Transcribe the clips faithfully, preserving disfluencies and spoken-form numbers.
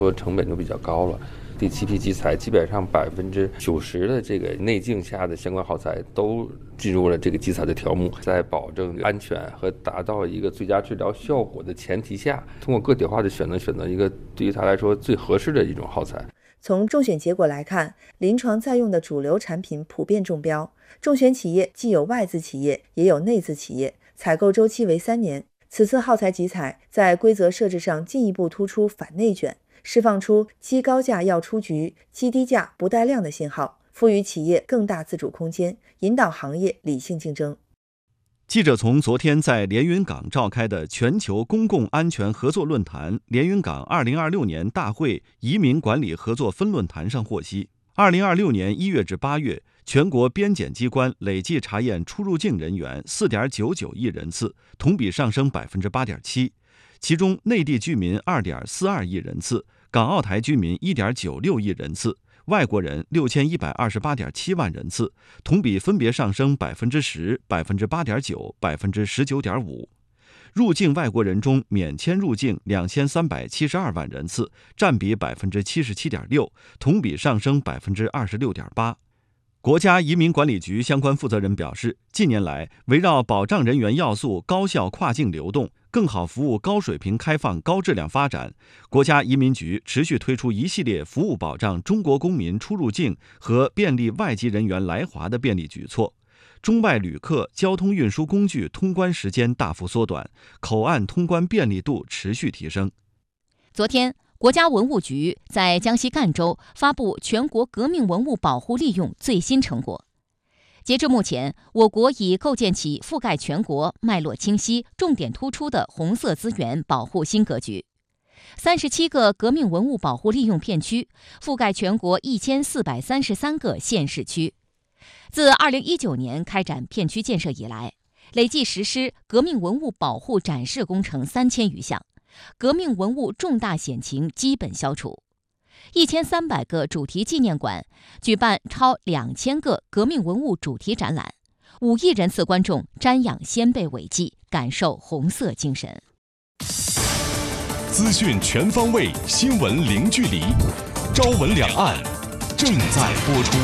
说成本就比较高了。第七批基材基本上百分之九十的这个内镜下的相关耗材都进入了这个基材的条目，在保证安全和达到一个最佳治疗效果的前提下，通过个体化的选择选择一个对于它来说最合适的一种耗材。 从中选结果来看，临床在用的主流产品普遍中标，中选企业既有外资企业也有内资企业，采购周期为三年。此次耗材集采在规则设置上进一步突出反内卷，释放出基高价要出局、基低价不带量的信号，赋予企业更大自主空间，引导行业理性竞争。 记者从昨天在连云港召开的全球公共安全合作论坛连云港二零二六年大会移民管理合作分论坛上获悉，二零二六年一月至八月，全国边检机关累计查验出入境人员 四点九九亿人次，同比上升 百分之八点七， 其中内地居民 二点四二亿人次，港澳台居民 一点九六亿人次，外国人 六千一百二十八点七万人次，同比分别上升 百分之十、百分之八点九、百分之十九点五。入境外国人中免签入境两千三百七十二万人次，占比 百分之七十七点六， 同比上升 百分之二十六点八。国家移民管理局相关负责人表示，近年来围绕保障人员要素高效跨境流动，更好服务高水平开放高质量发展，国家移民局持续推出一系列服务保障中国公民出入境和便利外籍人员来华的便利举措。中外旅客交通运输工具通关时间大幅缩短，口岸通关便利度持续提升。 昨天，国家文物局在江西赣州发布全国革命文物保护利用最新成果。截至目前，我国已构建起覆盖全国、脉络清晰、重点突出的红色资源保护新格局。三十七个革命文物保护利用片区，覆盖全国一千四百三十三个县市区。自二零一九年开展片区建设以来，累计实施革命文物保护展示工程三千余项，革命文物重大险情基本消除。一千三百个主题纪念馆举办超两千个革命文物主题展览，五亿人次观众瞻仰先辈伟绩，感受红色精神。 资讯全方位，新闻零距离。朝闻两岸正在播出。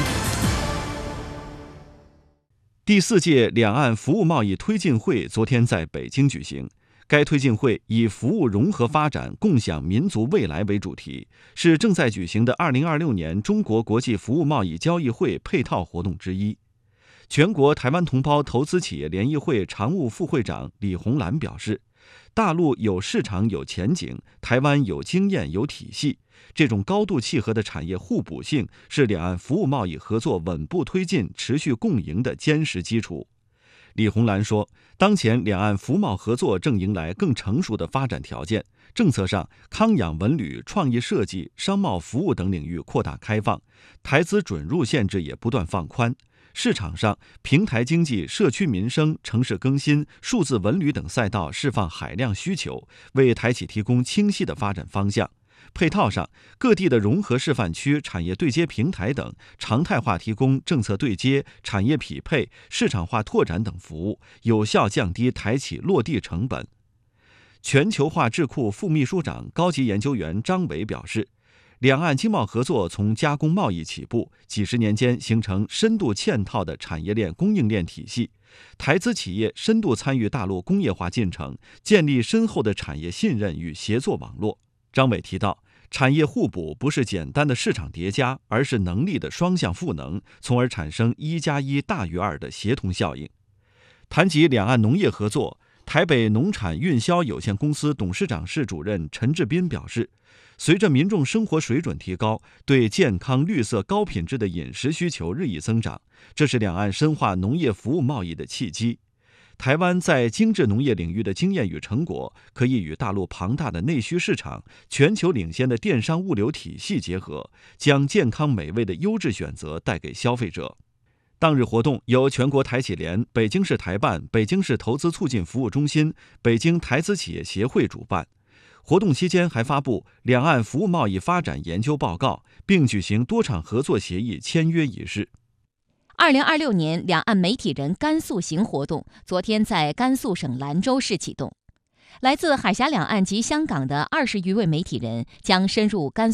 第四届两岸服务贸易推进会昨天在北京举行。该推进会以服务融合发展、共享民族未来为主题，是正在举行的二零二六年中国国际服务贸易交易会配套活动之一。全国台湾同胞投资企业联谊会常务副会长李洪兰表示，大陆有市场有前景，台湾有经验有体系，这种高度契合的产业互补性是两岸服务贸易合作稳步推进、持续共赢的坚实基础。李洪兰说，当前两岸服贸合作正迎来更成熟的发展条件，政策上康养文旅、创意设计、商贸服务等领域扩大开放，台资准入限制也不断放宽。市场上，平台经济、社区民生、城市更新、数字文旅等赛道释放海量需求，为台企提供清晰的发展方向。配套上，各地的融合示范区、产业对接平台等常态化提供政策对接、产业匹配、市场化拓展等服务，有效降低台企落地成本。全球化智库副秘书长、高级研究员张伟表示，两岸经贸合作从加工贸易起步，几十年间形成深度嵌套的产业链供应链体系，台资企业深度参与大陆工业化进程，建立深厚的产业信任与协作网络。张伟提到，产业互补不是简单的市场叠加，而是能力的双向赋能，从而产生一加一大于二的协同效应。谈及两岸农业合作，台北农产运销有限公司董事长室主任陈志斌表示，随着民众生活水准提高，对健康、绿色、高品质的饮食需求日益增长，这是两岸深化农业服务贸易的契机。台湾在精致农业领域的经验与成果，可以与大陆庞大的内需市场、全球领先的电商物流体系结合，将健康美味的优质选择带给消费者。当日活动由全国台企联、北京市台办、北京市投资促进服务中心、北京台资企业协会主办。活动期间还发布两岸服务贸易发展研究报告，并举行多场合作协议签约仪式。 二零二六年两岸媒体人甘肃行活动昨天在甘肃省兰州市启动，来自海峡两岸及香港的二十余位媒体人将深入甘肃